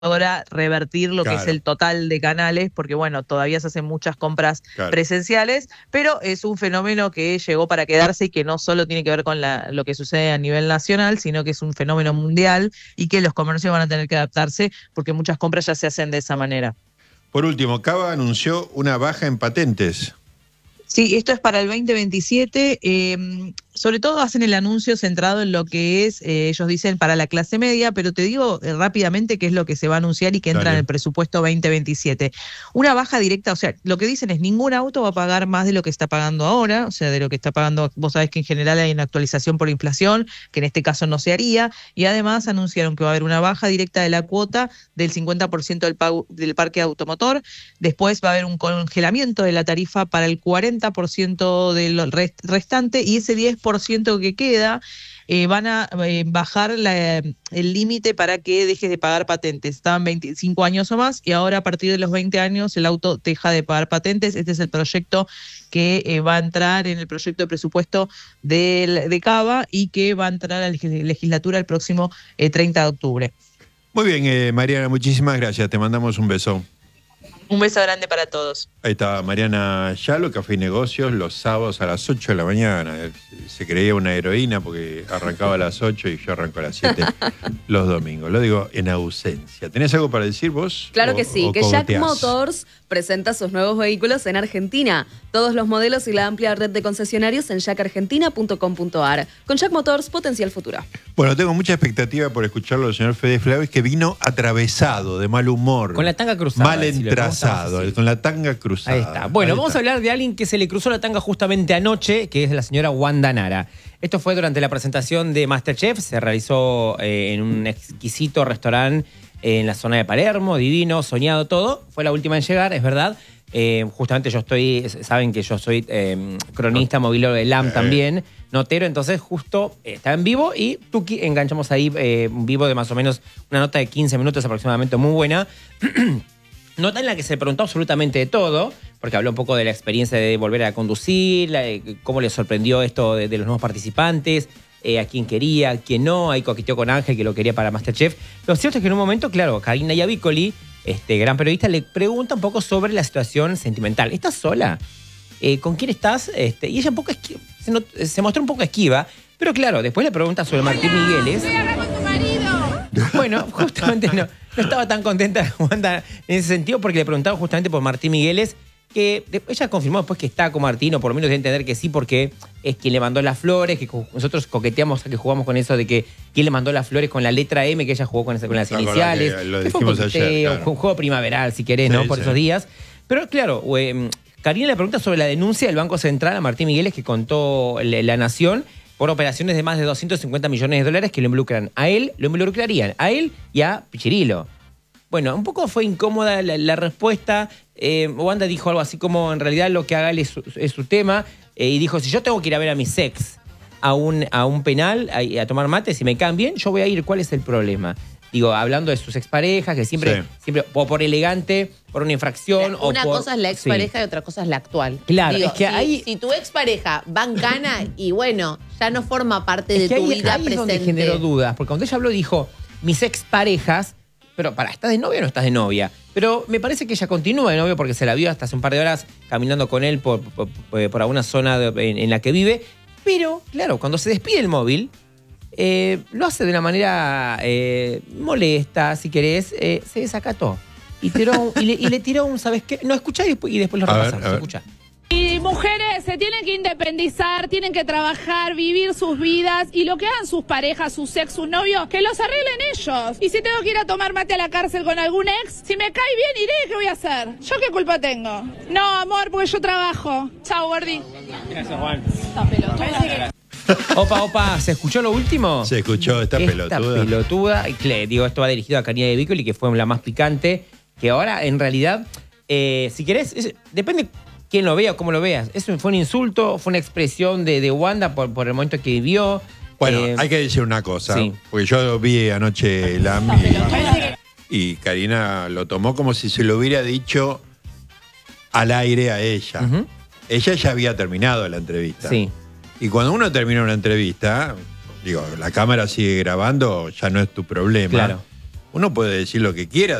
logra revertir lo que es Claro, el total de canales, porque bueno, todavía se hacen muchas compras claro. presenciales, pero es un fenómeno que llegó para quedarse y que no solo tiene que ver con lo que sucede a nivel nacional, sino que es un fenómeno mundial y que los comercios van a tener que adaptarse porque muchas compras ya se hacen de esa manera. Por último, Cava anunció una baja en patentes. Sí, esto es para el 2027. Sobre todo hacen el anuncio centrado en lo que es, ellos dicen, para la clase media, pero te digo rápidamente qué es lo que se va a anunciar y que entra en Dale. el presupuesto 2027. Una baja directa, o sea, lo que dicen es ningún auto va a pagar más de lo que está pagando ahora, o sea, de lo que está pagando, vos sabés que en general hay una actualización por inflación, que en este caso no se haría, y además anunciaron que va a haber una baja directa de la cuota del 50% del parque automotor, después va a haber un congelamiento de la tarifa para el 40% del restante y ese 10% que queda van a bajar el límite para que dejes de pagar patentes. Estaban 25 años o más y ahora a partir de los 20 años el auto deja de pagar patentes. Este es el proyecto que va a entrar en el proyecto de presupuesto de Cava y que va a entrar a la legislatura el próximo 30 de octubre. Muy bien, Mariana, muchísimas gracias. Te mandamos un beso. Un beso grande para todos. Ahí está Mariana Yalo, Café y Negocios, los sábados a las 8 de la mañana. Se creía una heroína porque arrancaba a las 8 y yo arranco a las 7 los domingos. Lo digo en ausencia. ¿Tenés algo para decir vos? Claro que sí, o que Jack cogoteás? Motors presenta sus nuevos vehículos en Argentina. Todos los modelos y la amplia red de concesionarios en jackargentina.com.ar. Con Jack Motors, potencia el futuro. Bueno, tengo mucha expectativa por escucharlo del señor Fede Flavis, que vino atravesado, de mal humor. Con la tanga cruzada. Mal entrazado, con la tanga cruzada. Ahí está. Bueno, vamos a hablar de alguien que se le cruzó la tanga justamente anoche, que es la señora Wanda Nara. Esto fue durante la presentación de MasterChef, se realizó en un exquisito restaurante en la zona de Palermo, divino, soñado todo. Fue la última en llegar, es verdad. Justamente saben que yo soy cronista, movilero de LAM también, notero, entonces justo estaba en vivo y Tuki enganchamos ahí en vivo de más o menos una nota de 15 minutos aproximadamente, muy buena. Nota en la que se preguntó absolutamente de todo, porque habló un poco de la experiencia de volver a conducir, cómo le sorprendió esto de los nuevos participantes, a quién quería, a quién no. Ahí coqueteó con Ángel, que lo quería para MasterChef. Lo cierto es que en un momento, claro, Karina Iavicoli, gran periodista, le pregunta un poco sobre la situación sentimental. ¿Estás sola? ¿Con quién estás? Y ella un poco se mostró un poco esquiva, pero claro, después le pregunta sobre Martín Migueles. Estoy acá con tu marido. Bueno, justamente no estaba tan contenta Wanda en ese sentido porque le preguntaron justamente por Martín Migueles, que ella confirmó después que está con Martín, o por lo menos de entender que sí, porque es quien le mandó las flores, que nosotros coqueteamos, que jugamos con eso de que quien le mandó las flores con la letra M, que ella jugó con las iniciales. Lo Que fue un dijimos coqueteo, ayer, claro. fue un juego primaveral, si querés, ¿no? Sí, Por sí. esos días. Pero claro, Karina le pregunta sobre la denuncia del Banco Central a Martín Migueles que contó La Nación por operaciones de más de 250 millones de dólares que lo involucrarían a él y a Pichirilo. Bueno, un poco fue incómoda la respuesta. Wanda dijo algo así como, en realidad lo que haga él es su tema. Y dijo, si yo tengo que ir a ver a mis ex a un penal, a tomar mate, si me caen bien, yo voy a ir. ¿Cuál es el problema? Digo, hablando de sus exparejas, que siempre, o por elegante, por una infracción. Una cosa es la expareja y otra cosa es la actual. Claro, Digo, es que si tu expareja va en cana y bueno, ya no forma parte de que tu ahí vida es donde presente. generó dudas, porque cuando ella habló dijo, mis exparejas, pero ¿estás de novia o no estás de novia? Pero me parece que ella continúa de novio porque se la vio hasta hace un par de horas caminando con él por alguna zona en la que vive. Pero, claro, cuando se despide el móvil, lo hace de una manera molesta, si querés, se desacató. Y le tiró un, ¿sabes qué? No, escuchá y después lo repasamos. Escuchá. Y mujeres se tienen que independizar, tienen que trabajar, vivir sus vidas y lo que hagan sus parejas, sus ex, sus novios, que los arreglen ellos. Y si tengo que ir a tomar mate a la cárcel con algún ex, si me cae bien iré, ¿qué voy a hacer? ¿Yo qué culpa tengo? No, amor, porque yo trabajo. Chao, Gordi. Gracias, Juan. Opa, ¿se escuchó lo último? Se escuchó esta pelotuda. Digo, esto va dirigido a Karina Iavicoli, que fue la más picante, que ahora, en realidad, si querés, depende quién lo vea o cómo lo veas. Eso fue un insulto, fue una expresión de Wanda por el momento que vivió. Bueno, hay que decir una cosa, sí. Porque yo vi anoche LAM y Karina lo tomó como si se lo hubiera dicho al aire a ella. Ella ya había terminado la entrevista. Sí. Y cuando uno termina una entrevista, digo, la cámara sigue grabando, ya no es tu problema. Claro. Uno puede decir lo que quiera